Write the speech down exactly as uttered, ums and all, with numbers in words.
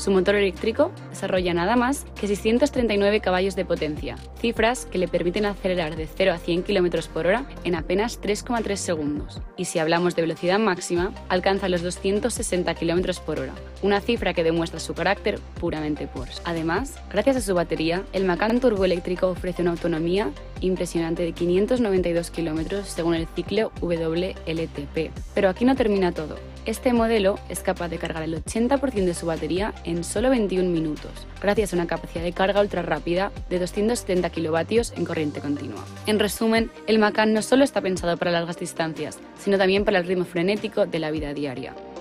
Su motor eléctrico desarrolla nada más que seiscientos treinta y nueve caballos de potencia, cifras que le permiten acelerar de cero a cien kilómetros por hora en apenas tres coma tres segundos. Y si hablamos de velocidad máxima, alcanza los doscientos sesenta kilómetros por hora, una cifra que demuestra su carácter puramente Porsche. Además, gracias a su batería, el Macan turboeléctrico ofrece una autonomía impresionante de quinientos noventa y dos kilómetros según el ciclo W L T P. Pero aquí no termina todo. Este modelo es capaz de cargar el ochenta por ciento de su batería en solo veintiún minutos, gracias a una capacidad de carga ultra rápida de doscientos setenta kilovatios en corriente continua. En resumen, el Macan no solo está pensado para largas distancias, sino también para el ritmo frenético de la vida diaria.